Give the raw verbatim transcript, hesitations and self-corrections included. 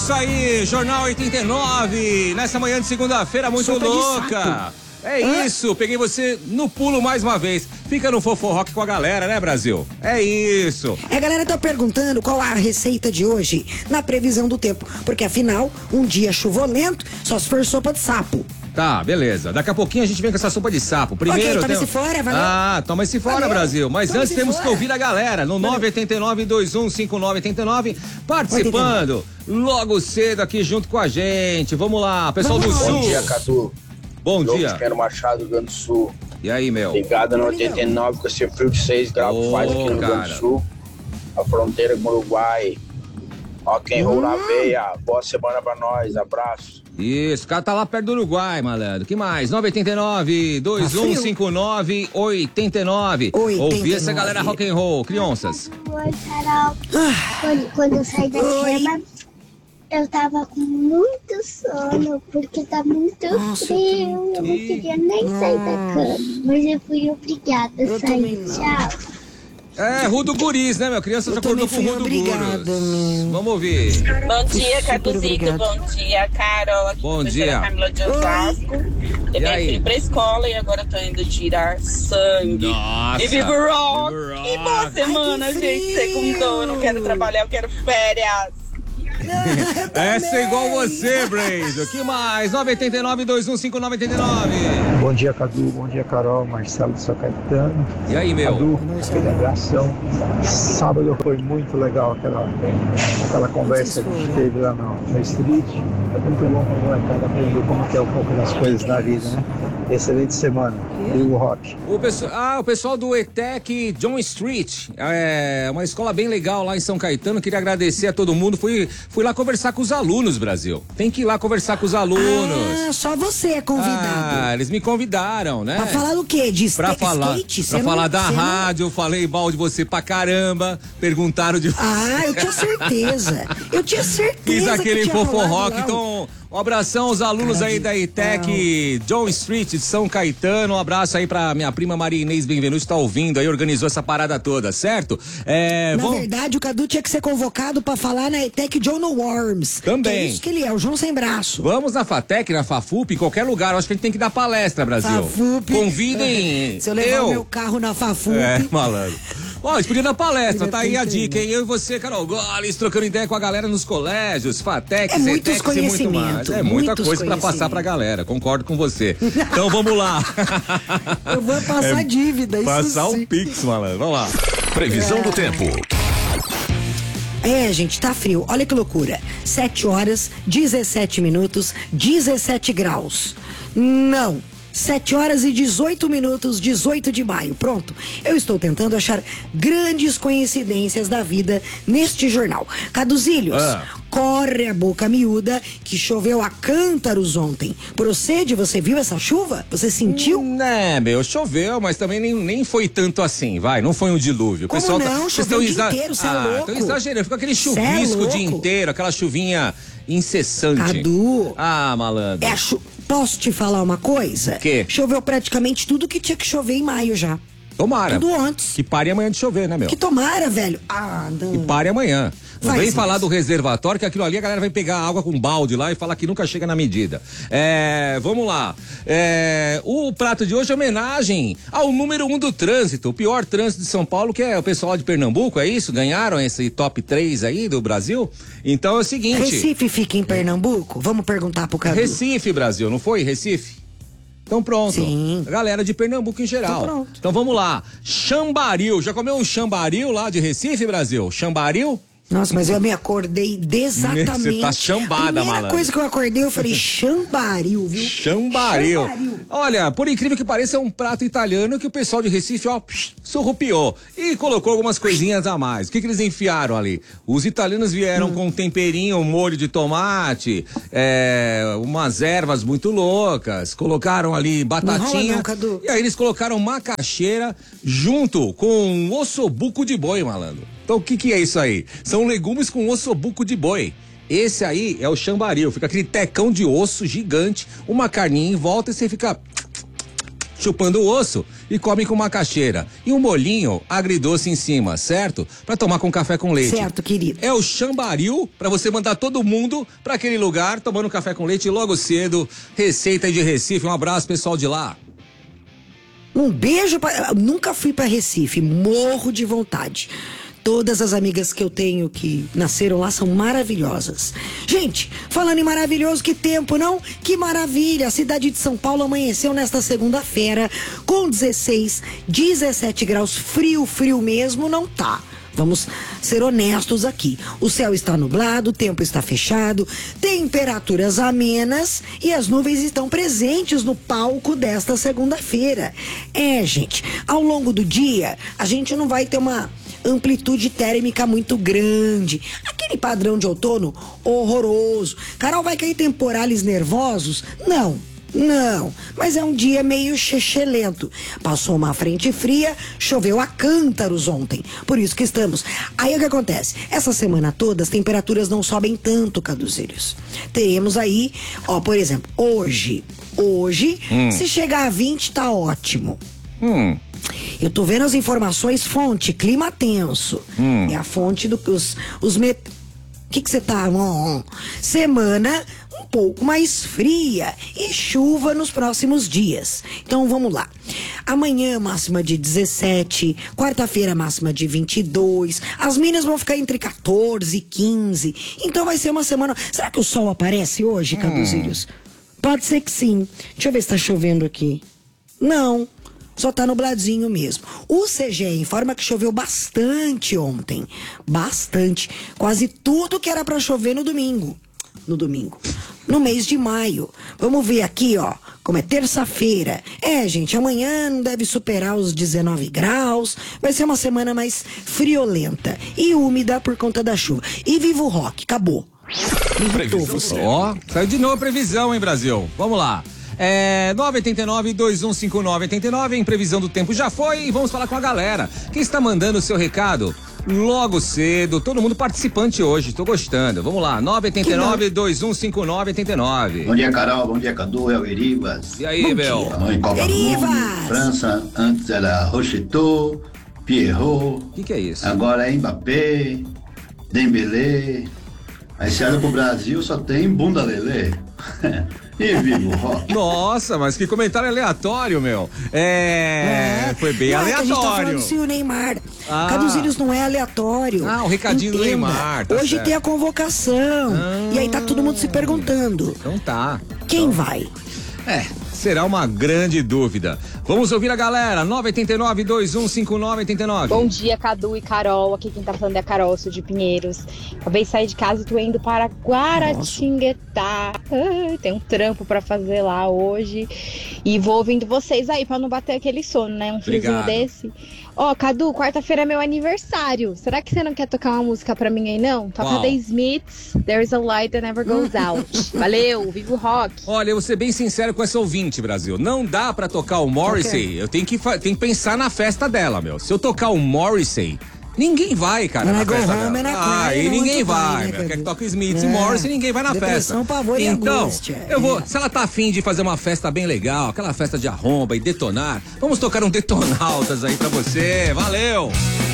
isso aí, Jornal oitenta e nove, nessa manhã de segunda-feira muito Sopa de louca. sapo. É Hã? isso, peguei você no pulo mais uma vez. Fica no Foforock com a galera, né, Brasil? É isso. É, a galera tá perguntando qual a receita de hoje na previsão do tempo, porque afinal, um dia chuvolento, só se for sopa de sapo. Tá, beleza. Daqui a pouquinho a gente vem com essa sopa de sapo. Primeiro. Ok, toma tem... esse fora, valeu. Ah, toma esse fora, Valeu. Brasil. Mas Toma antes esse temos fora. que ouvir a galera no nove oito nove, dois um cinco nove oito nove, participando logo cedo aqui junto com a gente. Vamos lá, pessoal do Vamos lá. Sul. Bom dia, Cadu. Bom João dia. de Quero Machado, Rio Grande do Sul. E aí, meu? Ligado no oitenta e nove com esse frio de seis graus que Ô, faz aqui no Rio Grande cara. do Sul. A fronteira com o Uruguai. Rock and roll na veia. Boa semana pra nós. Abraço. Isso, o cara tá lá perto do Uruguai, malandro. Que mais? nove oito nove, dois um cinco nove, oito nove. Ouvir essa galera rock and roll, crianças. Oi, Carol. Quando, quando eu saí da cama, eu tava com muito sono, porque tá muito Nossa, frio. Eu não queria nem sair da cama, mas eu fui obrigada a Eu sair. também não. Tchau. É, Rudo Guris, né, meu? Criança já acordou com também o fui Rudo obrigada, Guris. meu. Vamos ouvir. Bom dia, Super Caduzito. obrigada. Bom dia, Carol. Aqui Bom é a dia. professora Camila de Osasco. Eu E aí? fui pra escola e agora tô indo tirar sangue. Nossa. E vivo rock. Vivo rock. E boa semana, Ai, que gente. frio. Segundou. Eu não quero trabalhar, eu quero férias. Essa é igual você, Braido. Que mais? nove oito nove, dois um cinco nove oito nove. Bom dia, Cadu. Bom dia, Carol. Marcelo de São Caetano. E aí, meu? Cadu, aquele abração. Sábado foi muito legal aquela, aquela conversa que a gente teve lá no, no Street. É muito bom para a molecada aprender como que é um pouco das coisas da vida, né? Excelente semana. E o rock. O pessoal, ah, o pessoal do E T E C John Street, é uma escola bem legal lá em São Caetano. Queria agradecer a todo mundo. Fui, fui lá conversar com os alunos, Brasil. Tem que ir lá conversar com os alunos. Ah, só você é convidado. Ah, eles me convidaram, né? Pra falar do quê? De Pra skate? falar, Você pra não- falar da você não- rádio, eu falei mal de você pra caramba. Perguntaram de Ah, eu tinha certeza. Eu tinha certeza. Fiz que aquele tinha fofo rolado rock, lá. então um abração aos alunos Cara aí de da I T E C John Street de São Caetano, um abraço aí pra minha prima Maria Inês Benvenuto, tá ouvindo aí, organizou essa parada toda, certo? É, Na vamos... verdade, o Cadu tinha que ser convocado pra falar na E T E C John Worms. Também. Que é isso que ele é, o João sem braço. Vamos na FATEC, na FAFUP, em qualquer lugar, eu acho que a gente tem que dar palestra, Brasil. Fafup. Convidem Se eu levar eu. o meu carro na Fafup. É, malandro. Ó, eles podiam dar palestra, Ele tá é aí a perfeito. dica, hein? Eu e você, Carol Goles, trocando ideia com a galera nos colégios, FATEC, É muitos ETECs e muito mais. conhecimento, É muita muitos coisa pra passar pra conhecimento. galera, concordo com você. Então vamos lá. Eu vou passar dívida, isso Passar sim. o Pix, malandro. Vamos lá. Previsão do tempo. É, gente, tá frio. Olha que loucura. sete horas, dezessete minutos, dezessete graus. Não. sete horas e dezoito minutos, dezoito de maio. Pronto. Eu estou tentando achar grandes coincidências da vida neste jornal. Caduzílios, Ah. corre a boca miúda que choveu a cântaros ontem. Procede, você viu essa chuva? Você sentiu? Né, meu, choveu, mas também nem, nem foi tanto assim, vai, não foi um dilúvio. O Como pessoal não? vocês Choveu estão o dia inteiro, cê é ah, louco. estão exagerando, fica aquele Cê é chuvisco o dia louco. inteiro, aquela chuvinha incessante. Cadu. Ah, malandro. É a chu... Posso te falar uma coisa? O quê? Choveu praticamente tudo que tinha que chover em maio já. Tomara. Tudo antes. Que pare amanhã de chover, né, meu? Que tomara, velho. Ah, não. Que pare amanhã. Não Faz vem isso. falar do reservatório, que aquilo ali a galera vai pegar água com balde lá e falar que nunca chega na medida. É, vamos lá. É, o prato de hoje é homenagem ao número um do trânsito, o pior trânsito de São Paulo, que é o pessoal de Pernambuco, é isso? Ganharam esse top três aí do Brasil? Então é o seguinte... Recife fica em Pernambuco? Vamos perguntar pro Cadu. Recife, Brasil, não foi? Recife? Então pronto. Sim. A galera de Pernambuco em geral. Então pronto. Então vamos lá. Chambaril. Já comeu um chambaril lá de Recife, Brasil? Chambaril? Nossa, mas eu me acordei exatamente. Você tá chambada, Primeira malandro. coisa que eu acordei, eu falei chambaril, viu? Chambaril. Chambaril. Olha, por incrível que pareça, é um prato italiano que o pessoal de Recife, ó, psh, surrupiou e colocou algumas coisinhas a mais. O que que eles enfiaram ali? Os italianos vieram Hum. com um temperinho, um molho de tomate, é, umas ervas muito loucas, colocaram ali batatinha. Não rola não, Cadu. E aí eles colocaram macaxeira junto com um ossobuco de boi, malandro. Então o que que é isso aí? São legumes com ossobuco de boi. Esse aí é o chambaril, fica aquele tecão de osso gigante, uma carninha em volta e você fica chupando o osso e come com macaxeira. E um molhinho agridoce em cima, certo? Pra tomar com café com leite. Certo, querido. É o chambaril pra você mandar todo mundo pra aquele lugar tomando café com leite logo cedo. Receita de Recife. Um abraço, pessoal de lá. Um beijo pra... Nunca fui pra Recife, morro de vontade. Todas as amigas que eu tenho que nasceram lá são maravilhosas. Gente, falando em maravilhoso, que tempo, não? Que maravilha! A cidade de São Paulo amanheceu nesta segunda-feira com dezesseis, dezessete graus. Frio, frio mesmo, não tá. Vamos ser honestos aqui. O céu está nublado, o tempo está fechado, temperaturas amenas e as nuvens estão presentes no palco desta segunda-feira. É, gente, ao longo do dia, a gente não vai ter uma amplitude térmica muito grande. Aquele padrão de outono horroroso. Carol, vai cair temporais nervosos? Não. Não, mas é um dia meio chechelento. Passou uma frente fria, choveu a cântaros ontem. Por isso que estamos. Aí o que acontece? Essa semana toda as temperaturas não sobem tanto, Caduzeiros. Teremos aí, ó, por exemplo, hoje, hoje, hum. se chegar a vinte tá ótimo. Hum. Eu tô vendo as informações, fonte, clima tenso. Hum. É a fonte do que os, os met... O que que você tá? Oh, semana um pouco mais fria e chuva nos próximos dias. Então vamos lá. Amanhã máxima de dezessete, quarta-feira máxima de vinte e dois. As mínimas vão ficar entre quatorze e quinze. Então vai ser uma semana. Será que o sol aparece hoje, Caduzeiros? Hum. Pode ser que sim. Deixa eu ver se tá chovendo aqui. Não. Só tá nubladinho mesmo. O C G E informa que choveu bastante ontem. Bastante. Quase tudo que era pra chover no domingo. No domingo. No mês de maio. Vamos ver aqui, ó. Como é terça-feira. É, gente, amanhã não deve superar os dezenove graus. Vai ser uma semana mais friolenta e úmida por conta da chuva. E viva o rock. Acabou. Ó, oh, saiu de novo a previsão, hein, Brasil? Vamos lá. É, nove oito nove, dois um cinco nove, oito nove, em previsão do tempo já foi, e vamos falar com a galera que está mandando o seu recado logo cedo, todo mundo participante hoje, tô gostando, vamos lá, nove oito nove, dois um cinco nove, oito nove. Bom dia, Carol, bom dia, Cadu, é o Eribas. E aí, Bel? Em Copa do Mundo, França, antes era Rocheteau, Pierrot. O que que é isso? Agora é Mbappé, Dembélé. Aí se olha pro Brasil, só tem bunda lelê. E vivo rock. Nossa, mas que comentário aleatório, meu. É, é foi bem não, aleatório. É a gente tá falando se o Neymar. Ah. Caduzeiros não é aleatório. Ah, o recadinho Entenda. do Neymar. Tá Hoje certo. tem a convocação. Ah. E aí tá todo mundo se perguntando. Então tá. Quem então... vai? É, será uma grande dúvida. Vamos ouvir a galera. nove oito nove, dois um cinco nove, oito nove. Bom dia, Cadu e Carol. Aqui quem tá falando é a Carol, sou de Pinheiros. Acabei de sair de casa e tô indo para Guaratinguetá. Ai, tem um trampo pra fazer lá hoje. E vou ouvindo vocês aí pra não bater aquele sono, né? Um friozinho desse. Ó, oh, Cadu, quarta-feira é meu aniversário. Será que você não quer tocar uma música pra mim aí, não? Toca Uau. The Smiths, There's a Light That Never Goes Out. Valeu, viva o rock. Olha, eu vou ser bem sincero com essa ouvinte, Brasil. Não dá pra tocar o Morrissey. Okay. Eu tenho que, tenho que pensar na festa dela, meu. Se eu tocar o Morrissey, ninguém vai, cara, na festa dela. Ah, e ninguém vai, meu. Quer que toque Smith e Morrissey, ninguém vai na festa. Pavor e então, angústia. eu vou, se ela tá afim de fazer uma festa bem legal, aquela festa de arromba e detonar, vamos tocar um Detonautas aí pra você. Valeu!